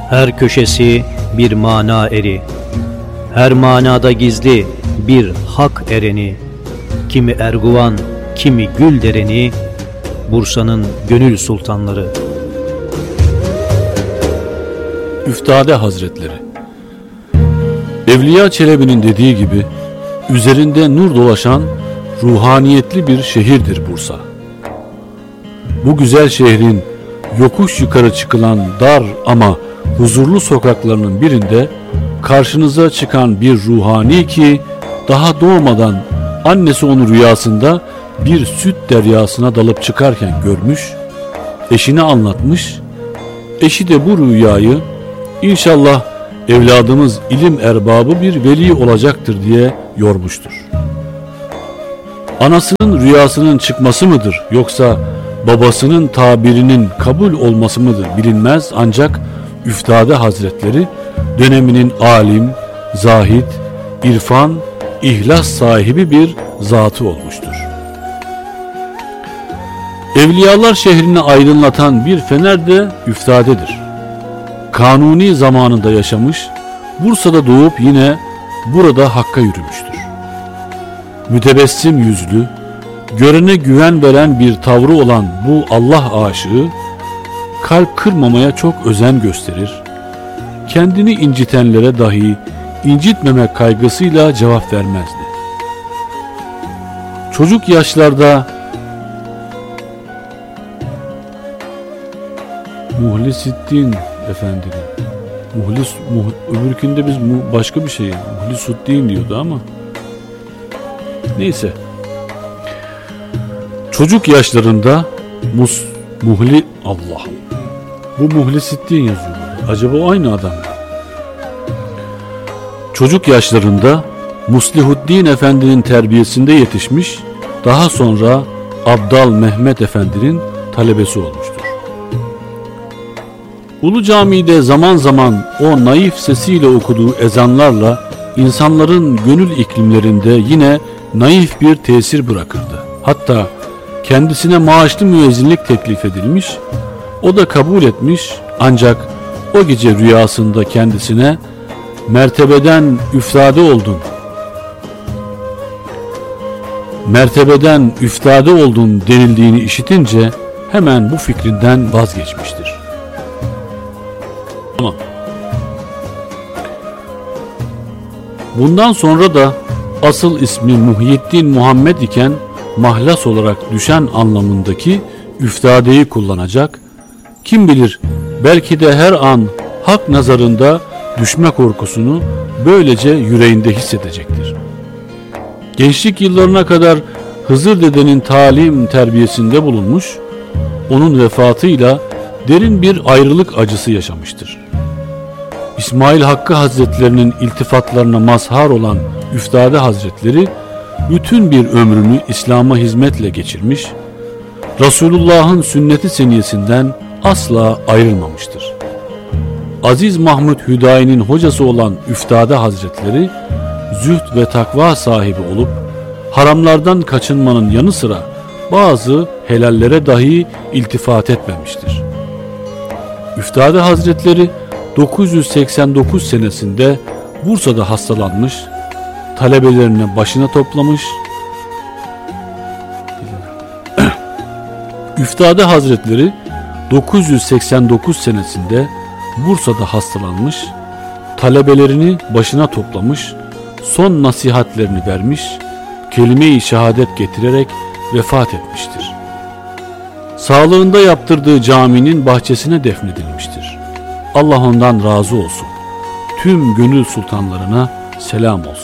Her köşesi bir mana eri, her manada gizli bir hak ereni, kimi Erguvan, kimi Güldereni, Bursa'nın gönül sultanları. Üftade Hazretleri. Evliya Çelebi'nin dediği gibi üzerinde nur dolaşan ruhaniyetli bir şehirdir Bursa. Bu güzel şehrin yokuş yukarı çıkılan dar ama huzurlu sokaklarının birinde karşınıza çıkan bir ruhani ki daha doğmadan annesi onu rüyasında bir süt deryasına dalıp çıkarken görmüş, eşine anlatmış, eşi de bu rüyayı inşallah evladımız ilim erbabı bir veli olacaktır diye yormuştur. Anasının rüyasının çıkması mıdır yoksa babasının tabirinin kabul olması mıdır bilinmez, ancak Üftade Hazretleri döneminin alim, zahid, irfan, ihlas sahibi bir zatı olmuştur. Evliyalar şehrini aydınlatan bir fener de Üftade'dir. Kanuni zamanında yaşamış, Bursa'da doğup yine burada Hakk'a yürümüştür. Mütebessim yüzlü, görene güven veren bir tavrı olan bu Allah aşığı, kalp kırmamaya çok özen gösterir, kendini incitenlere dahi incitmemek kaygısıyla cevap vermezdi. Çocuk yaşlarda Muhlisiddin Efendi'nin öbürkünde biz başka bir şey Muhlisuddin diyordu ama neyse, çocuk yaşlarında Allah'ım, bu Muhlisiddin yazıyor. Acaba o aynı adam mı? Çocuk yaşlarında Muslihuddin Efendi'nin terbiyesinde yetişmiş, daha sonra Abdal Mehmet Efendi'nin talebesi olmuştur. Ulu Cami'de zaman zaman o naif sesiyle okuduğu ezanlarla insanların gönül iklimlerinde yine naif bir tesir bırakırdı. Hatta kendisine maaşlı müezzinlik teklif edilmiş, o da kabul etmiş, ancak o gece rüyasında kendisine mertebeden üftade oldun denildiğini işitince hemen bu fikrinden vazgeçmiştir. Ama bundan sonra da asıl ismi Muhyiddin Muhammed iken mahlas olarak düşen anlamındaki üftadeyi kullanacak, kim bilir belki de her an hak nazarında düşme korkusunu böylece yüreğinde hissedecektir. Gençlik yıllarına kadar Hızır dedenin talim terbiyesinde bulunmuş, onun vefatıyla derin bir ayrılık acısı yaşamıştır. İsmail Hakkı Hazretlerinin iltifatlarına mazhar olan Üftade Hazretleri bütün bir ömrünü İslam'a hizmetle geçirmiş, Resulullah'ın sünneti seniyesinden asla ayrılmamıştır. Aziz Mahmud Hüdayi'nin hocası olan Üftade Hazretleri zühd ve takva sahibi olup haramlardan kaçınmanın yanı sıra bazı helallere dahi iltifat etmemiştir. Üftade Hazretleri 989 senesinde Bursa'da hastalanmış, talebelerini başına toplamış. Üftade Hazretleri 989 senesinde Bursa'da hastalanmış, talebelerini başına toplamış, son nasihatlerini vermiş, kelime-i şehadet getirerek vefat etmiştir. Sağlığında yaptırdığı caminin bahçesine defnedilmiştir. Allah ondan razı olsun. Tüm gönül sultanlarına selam olsun.